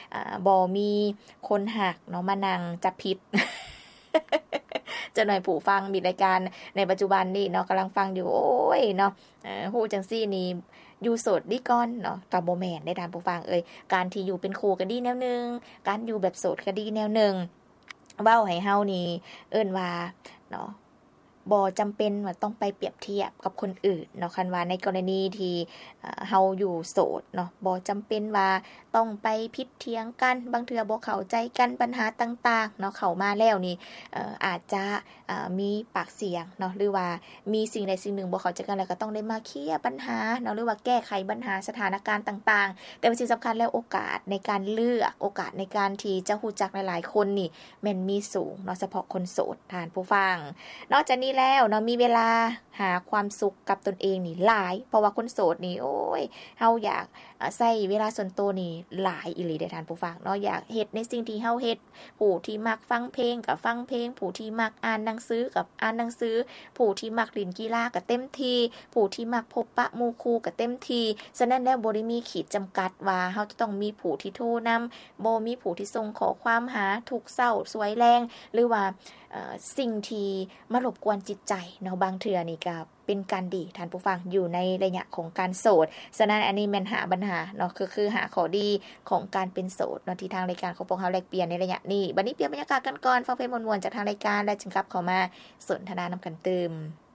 บ่มีคนหักเนาะมานั่งจับผิด จะหน่อยผู้ฟังมีรายการในปัจจุบันนี่เนาะกำลังฟังอยู่โอ้ยเนาะฮู้จังซี่นี่อยู่โสดดีก่อนเนาะก็บ่แม่นได้ท่านผู้ฟังการที่อยู่เป็นคู่ก็ดีแนวนึงการอยู่แบบโสดก็ดีแนวนึงเว้าให้เฮานี่เอิ้นว่าเนาะบ่จำเป็นว่าต้องไปเปรียบเทียบกับคนอื่นเนาะคันว่าในกรณีที่เฮาอยู่โสดเนาะบ่จำเป็นว่าต้องไปพิดเถียงกันบางเทื่อบ่เข้าใจกันปัญหาต่างๆเนาะเข้ามาแล้วนี่อาจจะมีปากเสียงเนาะหรือว่ามีสิ่งใดสิ่งหนึ่งบ่เข้าใจกันแล้วก็ต้องได้มาเคลียร์ปัญหาเนาะหรือว่าแก้ไขปัญหาสถานการณ์ต่างๆแต่ว่าสิ่งสำคัญแล้วโอกาสในการเลือกโอกาสในการที่จะรู้จักหลายๆคนนี่แม่นมีสูงเนาะเฉพาะคนโสดท่านผู้ฟังนอกจากนี้แล้วเนาะมีเวลาหาความสุขกับตนเองนี่หลายเพราะว่าคนโสดนี่โอ้ยเฮาอยากใช้เวลาส่วนตัวนี่หลายอีหลีเด้อท่านผู้ฟังเนาะอยากเฮ็ดในสิ่งที่เฮาเฮ็ดผู้ที่มักฟังเพลงก็ฟังเพลงผู้ที่มักอ่านหนังสือกับอ่านหนังสือผู้ที่มักเล่นกีฬาก็เต็มที่ผู้ที่มักพบปะหมู่คู่ก็เต็มที่ฉะนั้นแล้วบ่ได้มีขีดจำกัดว่าเฮาจะต้องมีผู้ที่โทรนำบ่มีผู้ที่ส่งขอความหาทุกเช้าสวยแรงหรือว่าสิ่งที่มารบกวนจิตใจเนาะบางเทื่อนี่ก็เป็นการดีท่านผู้ฟังอยู่ในระยะของการโสดฉะนั้นอันนี้แม่นหาปัญหาเนาะคือหาข้อดีของการเป็นโสดเนาะที่ทางรายการของพวกเฮาแลกเปลี่ยนในระยะนี้บัดนี้เปลี่ยนบรรยากาศกันก่อนฟังเพลงม่วนๆจากทางรายการแล้วจึงกลับเข้ามาสนทนานำกันเติม